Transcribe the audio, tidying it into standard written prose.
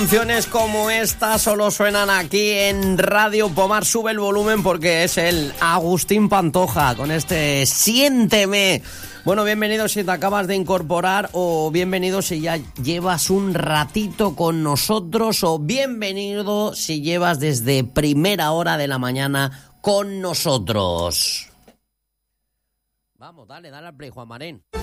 Canciones como esta solo suenan aquí en Radio Pomar. Sube el volumen porque es el Agustín Pantoja con este Siénteme. Bueno, bienvenido si te acabas de incorporar o bienvenido si ya llevas un ratito con nosotros o bienvenido si llevas desde primera hora de la mañana con nosotros. Vamos, dale al play, Juan Marín.